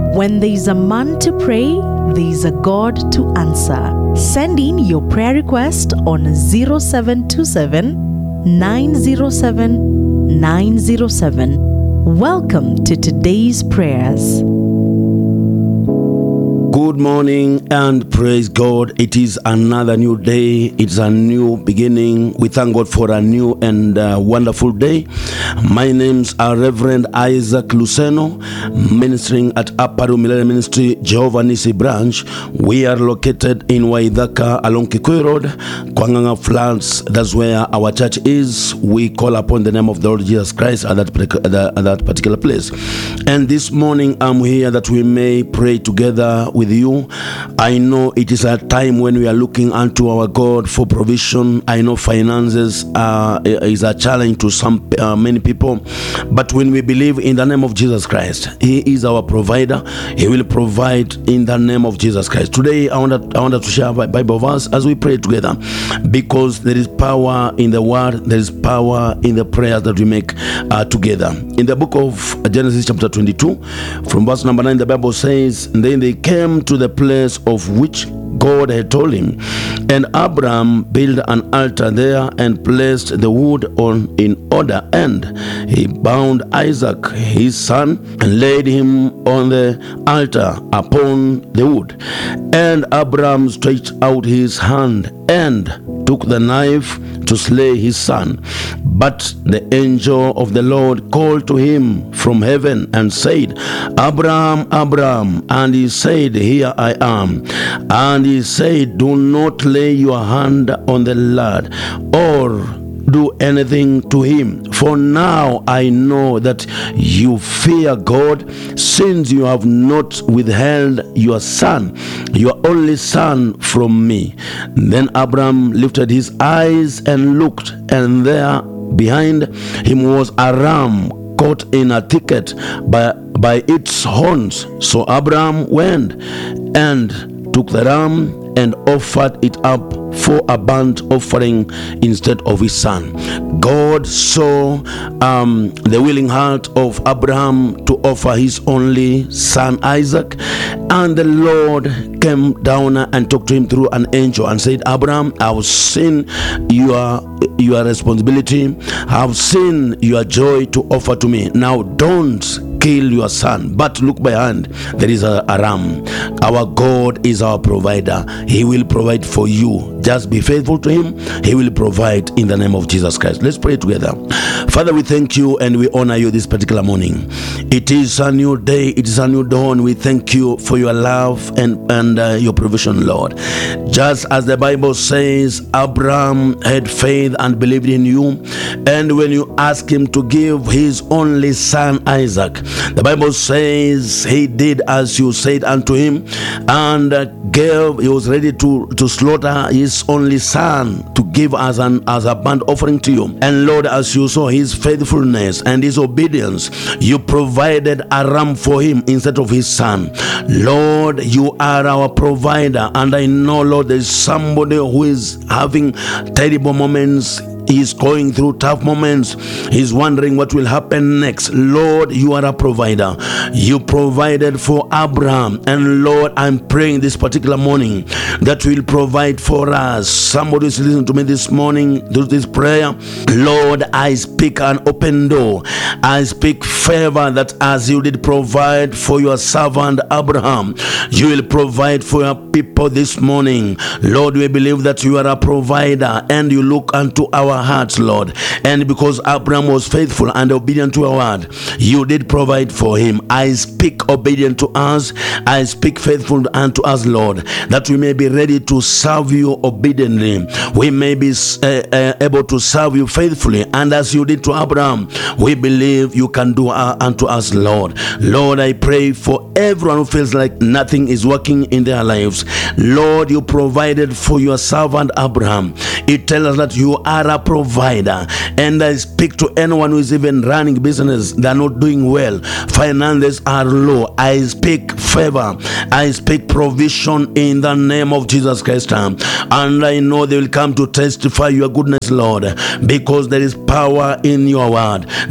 When there is a man to pray, there is a God to answer. Send in your prayer request on 0727 907 907. Welcome to today's prayers. Good morning and praise God. It is another new day. It's a new beginning. We thank God for a new and wonderful day. My name's Reverend Isaac Luceno, ministering at Upper Room Millennium Ministry, Jehovah Nisi branch. We are located in Waithaka along Kikuyu Road, Kwanganga Flats. That's where our church is. We call upon the name of the Lord Jesus Christ at that particular place. And this morning I'm here that we may pray together with you. I know it is a time when we are looking unto our God for provision. I know finances is a challenge to many people, but when we believe in the name of Jesus Christ, He is our provider. He will provide in the name of Jesus Christ. Today I wanted to share a Bible verse as we pray together, because there is power in the word, there is power in the prayers that we make together. In the book of Genesis chapter 22 from verse number 9, the Bible says, "Then they came to the place of which God had told him, and Abraham built an altar there and placed the wood in order, and he bound Isaac his son and laid him on the altar upon the wood. And Abraham stretched out his hand and took the knife to slay his son. But the angel of the Lord called to him from heaven and said, Abraham, Abraham. And he said, Here I am. And he said, Do not lay your hand on the lad or do anything to him, for now I know that you fear God, since you have not withheld your son, your only son, from me. Then Abraham lifted his eyes and looked, and there behind him was a ram caught in a thicket by its horns. So Abraham went and took the ram and offered it up for a burnt offering instead of his son. God saw the willing heart of Abraham to offer his only son Isaac, and the Lord came down and talked to him through an angel and said, Abraham, I've seen your responsibility, I've seen your joy to offer to me. Now don't kill your son, but look behind, there is a ram. Our God is our provider. He will provide for you. Just be faithful to him. He will provide in the name of Jesus Christ. Let's pray together. Father, we thank you and we honor you this particular morning. It is a new day. It is a new dawn. We thank you for your love and your provision, Lord. Just as the Bible says, Abraham had faith and believed in you, and when you asked him to give his only son Isaac, the Bible says he did as you said unto him, and he was ready to slaughter his only son to give as a burnt offering to you. And Lord, as you saw his faithfulness and his obedience, you provided a ram for him instead of his son. Lord, you are our provider, and I know, Lord, there is somebody who is having terrible moments. He's going through tough moments. He's wondering what will happen next. Lord, you are a provider. You provided for Abraham. And Lord, I'm praying this particular morning that you will provide for us. Somebody is listening to me this morning through this prayer. Lord, I speak an open door. I speak favor, that as you did provide for your servant Abraham, you will provide for your people this morning. Lord, we believe that you are a provider, and you look unto our hearts, Lord. And because Abraham was faithful and obedient to your word, you did provide for him. I speak obedient to us. I speak faithful unto us, Lord, that we may be ready to serve you obediently. We may be able to serve you faithfully. And as you did to Abraham, we believe you can do unto us, Lord. Lord, I pray for everyone who feels like nothing is working in their lives. Lord, you provided for your servant Abraham. It tells us that you are a provider. And I speak to anyone who is even running business, they are not doing well, finances are low. I speak favor, I speak provision in the name of Jesus Christ. And I know they will come to testify your goodness, Lord, because there is power in your word. There is power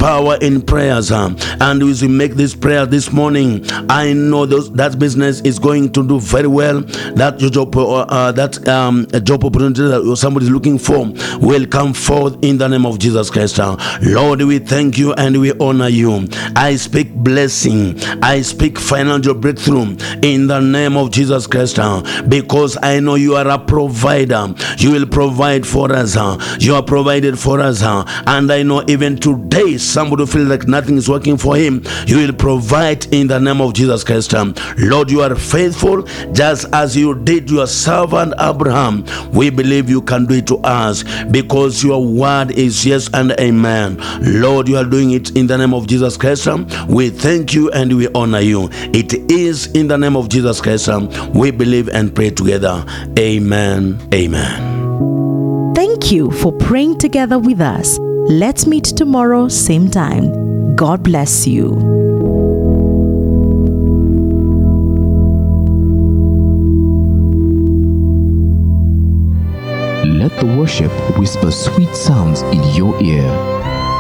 power in prayers. And as we make this prayer this morning, I know that business is going to do very well. That job, job opportunity that somebody is looking for will come forth in the name of Jesus Christ. Lord, we thank you and we honor you. I speak blessing. I speak financial breakthrough in the name of Jesus Christ, because I know you are a provider. You will provide for us. You are provided for us. And I know even today, somebody feels like nothing is working for him, you will provide in the name of Jesus Christ. Lord, you are faithful, just as you did your servant Abraham. We believe you can do it to us, because your word is yes and amen. Lord, you are doing it in the name of Jesus Christ. We thank you and we honor you. It is in the name of Jesus Christ we believe and pray together. Amen. Amen. Thank you for praying together with us. Let's meet tomorrow, same time. God bless you. Let the worship whisper sweet sounds in your ear.